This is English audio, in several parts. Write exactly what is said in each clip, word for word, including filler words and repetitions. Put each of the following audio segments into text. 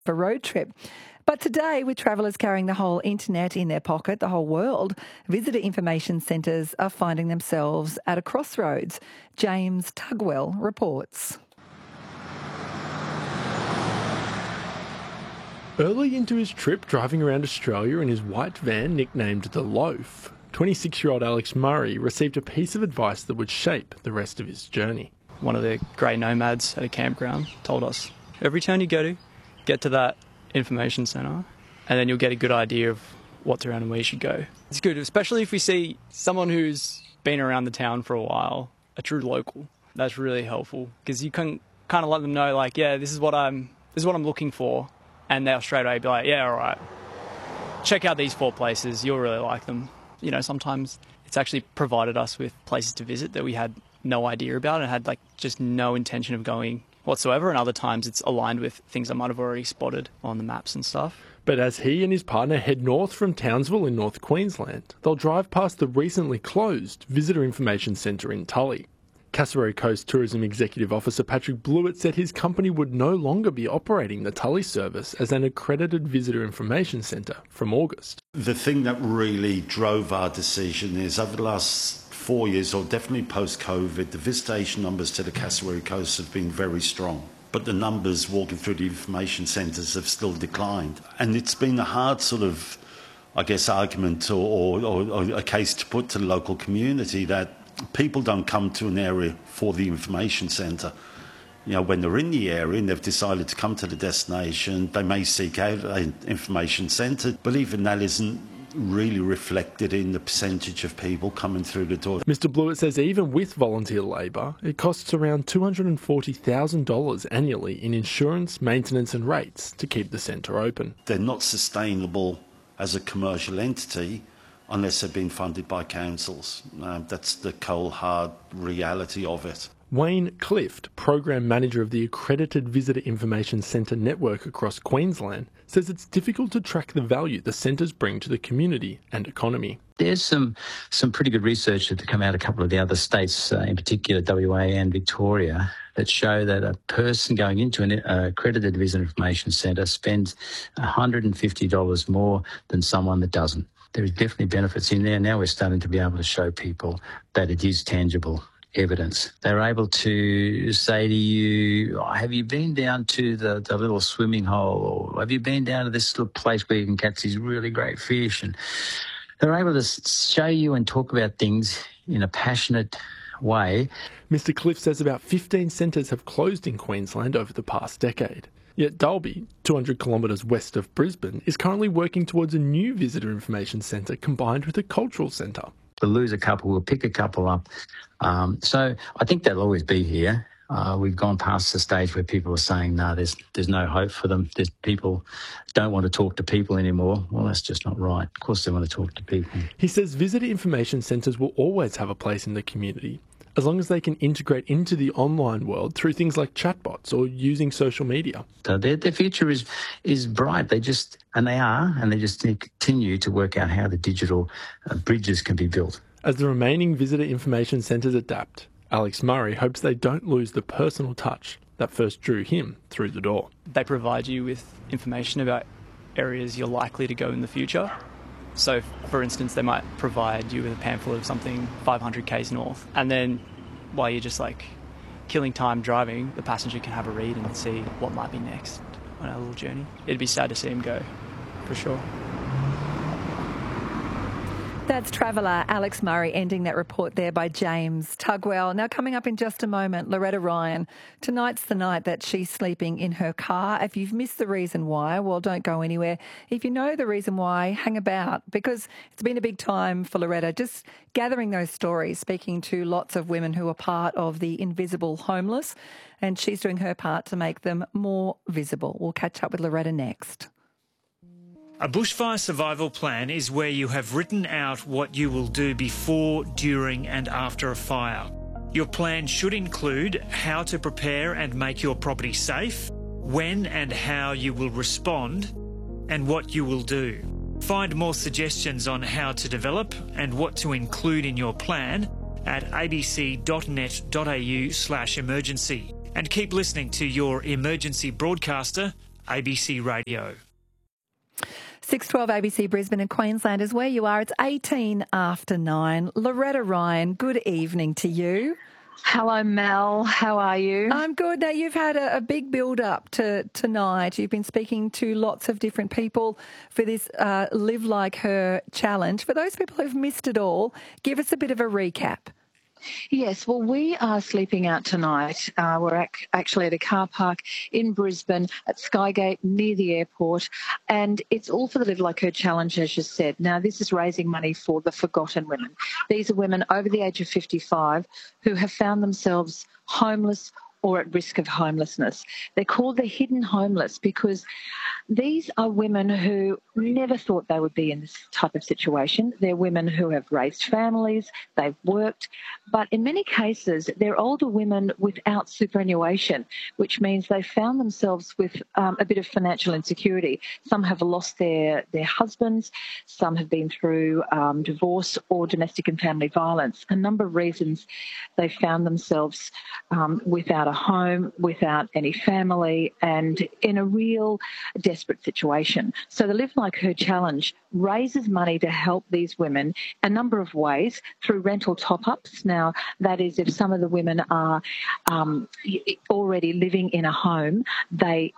a road trip. But today, with travellers carrying the whole internet in their pocket, the whole world, visitor information centres are finding themselves at a crossroads. James Tugwell reports. Early into his trip driving around Australia in his white van nicknamed The Loaf, twenty-six-year-old Alex Murray received a piece of advice that would shape the rest of his journey. One of the grey nomads at a campground told us, every town you go to, get to that information centre and then you'll get a good idea of what's around and where you should go. It's good, especially if we see someone who's been around the town for a while, a true local. That's really helpful because you can kind of let them know, like, yeah, this is what I'm, this is what I'm looking for. And they'll straight away be like, yeah, all right, check out these four places. You'll really like them. You know, sometimes it's actually provided us with places to visit that we had no idea about and had like just no intention of going whatsoever. And other times it's aligned with things I might have already spotted on the maps and stuff. But as he and his partner head north from Townsville in North Queensland, they'll drive past the recently closed Visitor Information Centre in Tully. Cassowary Coast Tourism Executive Officer Patrick Blewett said his company would no longer be operating the Tully service as an accredited visitor information centre from August. The thing that really drove our decision is over the last four years, or definitely post-COVID, the visitation numbers to the Cassowary Coast have been very strong. But the numbers walking through the information centres have still declined. And it's been a hard sort of, I guess, argument or, or, or a case to put to the local community that people don't come to an area for the information centre. You know, when they're in the area and they've decided to come to the destination, they may seek out an information centre, but even that isn't really reflected in the percentage of people coming through the door. Mister Blewett says even with volunteer labour, it costs around two hundred forty thousand dollars annually in insurance, maintenance and rates to keep the centre open. They're not sustainable as a commercial entity unless they're being funded by councils. Uh, that's the cold, hard reality of it. Wayne Clift, Program Manager of the Accredited Visitor Information Centre network across Queensland, says it's difficult to track the value the centres bring to the community and economy. There's some some pretty good research that come out of a couple of the other states, uh, in particular W A and Victoria, that show that a person going into an uh, accredited visitor information centre spends one hundred fifty dollars more than someone that doesn't. There is definitely benefits in there. Now we're starting to be able to show people that it is tangible evidence. They're able to say to you, oh, have you been down to the, the little swimming hole, or have you been down to this little place where you can catch these really great fish? And they're able to show you and talk about things in a passionate way. Mister Cliff says about fifteen centres have closed in Queensland over the past decade. Yet Dalby, two hundred kilometres west of Brisbane, is currently working towards a new visitor information centre combined with a cultural centre. We'll lose a couple, we'll pick a couple up. Um, so I think that'll always be here. Uh, we've gone past the stage where people are saying, no, there's there's no hope for them. There's people don't want to talk to people anymore. Well, that's just not right. Of course they want to talk to people. He says visitor information centres will always have a place in the community, as long as they can integrate into the online world through things like chatbots or using social media. So their, their future is is bright. They just, and they are, and they just continue to work out how the digital uh, bridges can be built. As the remaining visitor information centres adapt, Alex Murray hopes they don't lose the personal touch that first drew him through the door. They provide you with information about areas you're likely to go in the future. So, for instance, they might provide you with a pamphlet of something five hundred kays north, and then while you're just like killing time driving, the passenger can have a read and see what might be next on our little journey. It'd be sad to see him go, for sure. That's traveller Alex Murray, ending that report there by James Tugwell. Now, coming up in just a moment, Loretta Ryan. Tonight's the night that she's sleeping in her car. If you've missed the reason why, well, don't go anywhere. If you know the reason why, hang about, because it's been a big time for Loretta, just gathering those stories, speaking to lots of women who are part of the invisible homeless, and she's doing her part to make them more visible. We'll catch up with Loretta next. A bushfire survival plan is where you have written out what you will do before, during and after a fire. Your plan should include how to prepare and make your property safe, when and how you will respond, and what you will do. Find more suggestions on how to develop and what to include in your plan at abc.net.au slash emergency. And keep listening to your emergency broadcaster, A B C Radio. six twelve A B C Brisbane and Queensland is where you are. It's eighteen after nine. Loretta Ryan, good evening to you. Hello, Mel. How are you? I'm good. Now, you've had a, a big build-up to tonight. You've been speaking to lots of different people for this uh, Live Like Her challenge. For those people who've missed it all, give us a bit of a recap. Yes, well, we are sleeping out tonight. Uh, we're ac- actually at a car park in Brisbane at Skygate near the airport, and it's all for the Live Like Her challenge, as you said. Now, this is raising money for the forgotten women. These are women over the age of fifty-five who have found themselves homeless or at risk of homelessness. They're called the hidden homeless because these are women who never thought they would be in this type of situation. They're women who have raised families, they've worked, but in many cases they're older women without superannuation, which means they found themselves with um, a bit of financial insecurity. Some have lost their, their husbands, some have been through um, divorce or domestic and family violence. A number of reasons they found themselves um, without a home, without any family, and in a real desperate situation. So the Live Like Her challenge raises money to help these women a number of ways through rental top-ups. Now, that is if some of the women are um, already living in a home, they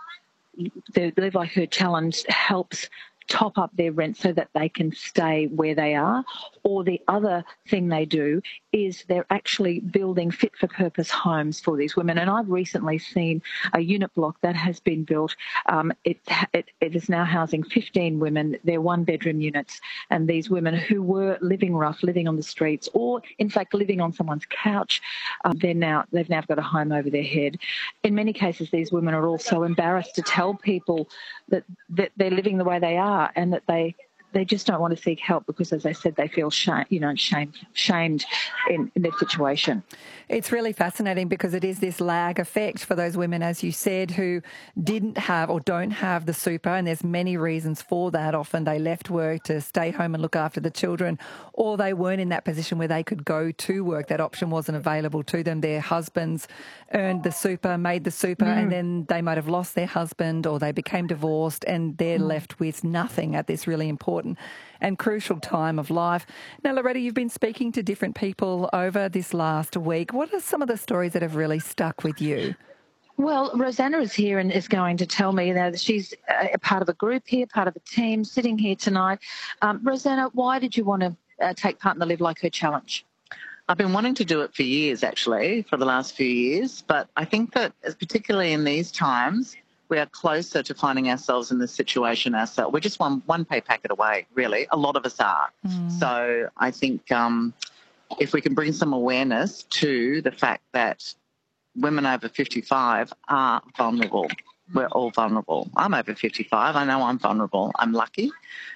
the Live Like Her challenge helps top up their rent so that they can stay where they are. Or the other thing they do is they're actually building fit-for-purpose homes for these women. And I've recently seen a unit block that has been built. Um, it, it, it is now housing fifteen women. They're one-bedroom units. And these women who were living rough, living on the streets, or, in fact, living on someone's couch, um, they're now, they've now got a home over their head. In many cases, these women are also embarrassed to tell people that, that they're living the way they are, and that they they just don't want to seek help because, as I said, they feel shame, you know, shamed, shamed in, in their situation. It's really fascinating because it is this lag effect for those women, as you said, who didn't have or don't have the super, and there's many reasons for that. Often they left work to stay home and look after the children, or they weren't in that position where they could go to work. That option wasn't available to them. Their husbands earned the super, made the super, mm. and then they might have lost their husband or they became divorced and they're mm. left with nothing at this really important and crucial time of life. Now, Loretta, you've been speaking to different people over this last week. What are some of the stories that have really stuck with you? Well, Rosanna is here and is going to tell me that she's a part of a group here, part of a team, sitting here tonight. Um, Rosanna, why did you want to uh, take part in the Live Like Her challenge? I've been wanting to do it for years, actually, for the last few years. But I think that, particularly in these times, we are closer to finding ourselves in this situation ourselves. We're just one one pay packet away, really. A lot of us are. Mm. So I think um, if we can bring some awareness to the fact that women over fifty-five are vulnerable. We're all vulnerable. I'm over fifty-five. I know I'm vulnerable. I'm lucky.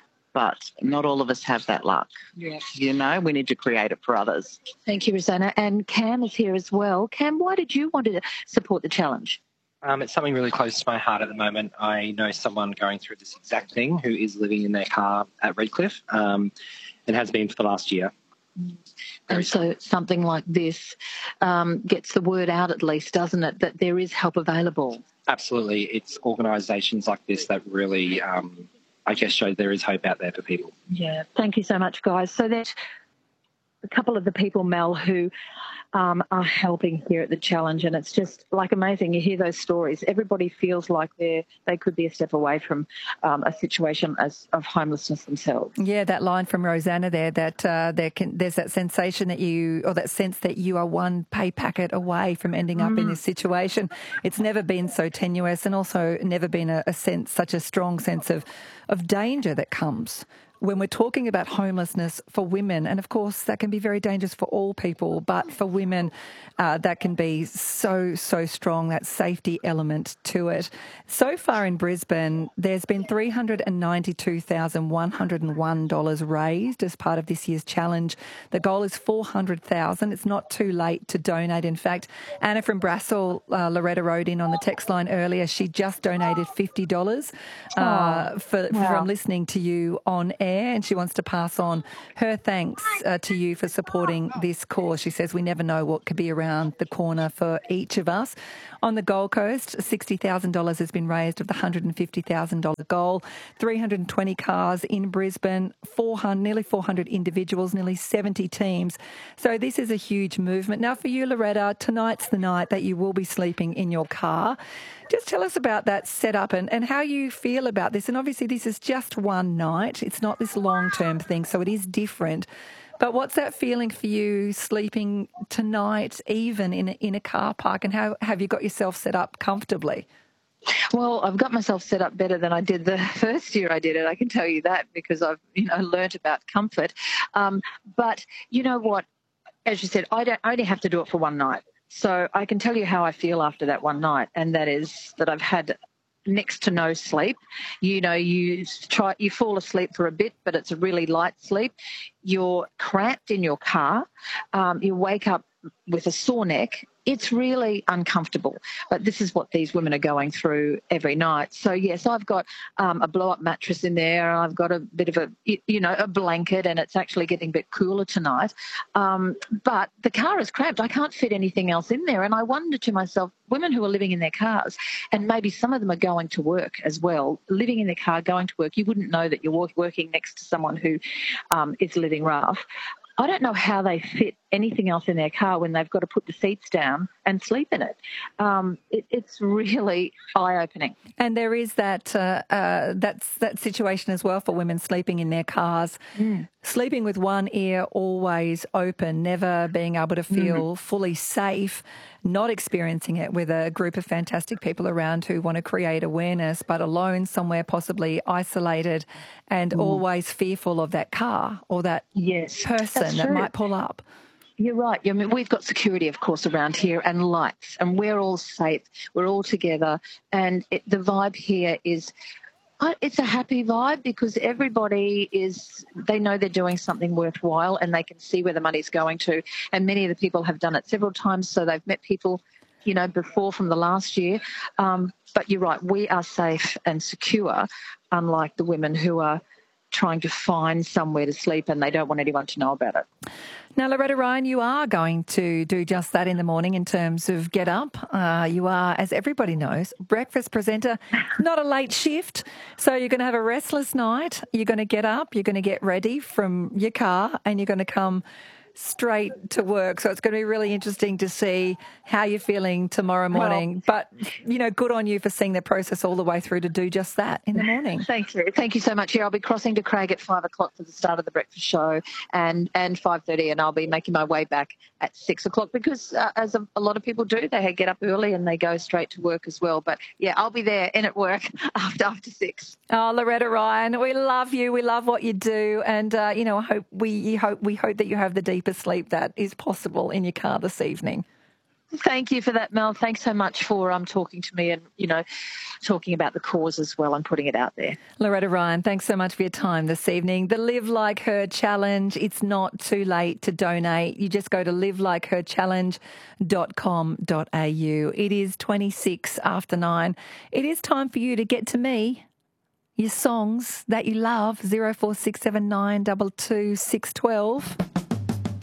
But not all of us have that luck. Yes. You know, we need to create it for others. Thank you, Rosanna. And Cam is here as well. Cam, why did you want to support the challenge? Um, it's something really close to my heart at the moment. I know someone going through this exact thing who is living in their car at Redcliffe um, and has been for the last year. And so something like this um, gets the word out at least, doesn't it, that there is help available? Absolutely. It's organisations like this that really, um, I guess, show there is hope out there for people. Yeah, thank you so much, guys. So there's a couple of the people, Mel, who um, are helping here at the challenge, and it's just like amazing. You hear those stories. Everybody feels like they they could be a step away from um, a situation as of homelessness themselves. Yeah, that line from Rosanna there, that uh, there can there's that sensation that you, or that sense that you are one pay packet away from ending up mm. in this situation. It's never been so tenuous, and also never been a, a sense, such a strong sense of of danger that comes when we're talking about homelessness for women. And of course that can be very dangerous for all people, but for women uh, that can be so, so strong, that safety element to it. So far in Brisbane, there's been three hundred ninety-two thousand one hundred one dollars raised as part of this year's challenge. The goal is four hundred thousand dollars. It's not too late to donate. In fact, Anna from Brassel, uh, Loretta wrote in on the text line earlier, she just donated fifty dollars uh, oh, for, wow. from listening to you on air. air, and she wants to pass on her thanks uh, to you for supporting this cause. She says we never know what could be around the corner for each of us. On the Gold Coast, sixty thousand dollars has been raised of the one hundred fifty thousand dollars goal, three hundred twenty cars in Brisbane, four hundred, nearly four hundred individuals, nearly seventy teams. So this is a huge movement. Now for you, Loretta, tonight's the night that you will be sleeping in your car. Just tell us about that setup and, and how you feel about this. And obviously this is just one night. It's not this long-term thing, so it is different. But what's that feeling for you sleeping tonight, even in a, in a car park, and how have you got yourself set up comfortably? Well, I've got myself set up better than I did the first year I did it. I can tell you that because I've, you know, learnt about comfort. Um, but you know what? As you said, I don't I only have to do it for one night. So I can tell you how I feel after that one night, and that is that I've had next to no sleep. You know, you try, you fall asleep for a bit, but it's a really light sleep. You're cramped in your car. Um, you wake up with a sore neck. It's really uncomfortable, but this is what these women are going through every night. So, yes, I've got um, a blow-up mattress in there. I've got a bit of a, you know, a blanket, and it's actually getting a bit cooler tonight. Um, but the car is cramped. I can't fit anything else in there. And I wonder to myself, women who are living in their cars, and maybe some of them are going to work as well, living in their car, going to work, you wouldn't know that you're working next to someone who um, is living rough. I don't know how they fit anything else in their car when they've got to put the seats down and sleep in it. Um, it it's really eye-opening. And there is that uh, uh, that's that situation as well for women sleeping in their cars, mm. sleeping with one ear always open, never being able to feel mm. fully safe, not experiencing it with a group of fantastic people around who want to create awareness, but alone somewhere, possibly isolated, and mm. always fearful of that car or that yes, person that might pull up. You're right. I mean, we've got security, of course, around here and lights, and we're all safe. We're all together, and it, the vibe here is it's a happy vibe because everybody is, they know they're doing something worthwhile and they can see where the money's going to, and many of the people have done it several times, so they've met people, you know, before from the last year. Um, but you're right, we are safe and secure, unlike the women who are trying to find somewhere to sleep and they don't want anyone to know about it. Now, Loretta Ryan, you are going to do just that in the morning in terms of get up. Uh, you are, as everybody knows, breakfast presenter, not a late shift. So you're going to have a restless night. You're going to get up, you're going to get ready from your car, and you're going to come straight to work. So it's going to be really interesting to see how you're feeling tomorrow morning. Well, but, you know, good on you for seeing the process all the way through to do just that in the morning. Thank you. Thank you so much. Here, I'll be crossing to Craig at five o'clock for the start of the breakfast show and, and five thirty, and I'll be making my way back at six o'clock because, uh, as a, a lot of people do, they get up early and they go straight to work as well. But, yeah, I'll be there in at work after, after six. Oh, Loretta Ryan, we love you. We love what you do. And, uh, you know, I hope we, hope, we hope that you have the deepest sleep that is possible in your car this evening. Thank you for that, Mel. Thanks so much for um, talking to me and, you know, talking about the cause as well and putting it out there. Loretta Ryan, thanks so much for your time this evening. The Live Like Her Challenge, it's not too late to donate. You just go to live like her challenge dot com dot a u. It is twenty-six after nine. It is time for you to get to me. Your songs that you love, zero four six seven nine two two six one two.